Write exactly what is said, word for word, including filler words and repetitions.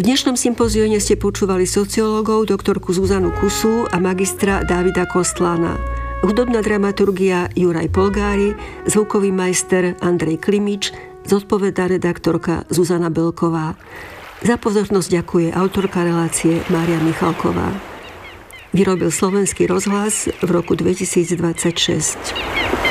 V dnešnom sympozíne ste počúvali sociológov doktorku Zuzanu Kusu a magistra Davida Kostlána. Hudobná dramaturgia Juraj Polgári, zvukový majster Andrej Klimič, zodpovedná redaktorka Zuzana Belková. Za pozornosť ďakuje autorka relácie Mária Michalková. Vyrobil Slovenský rozhlas v roku dvetisícdvadsaťšesť.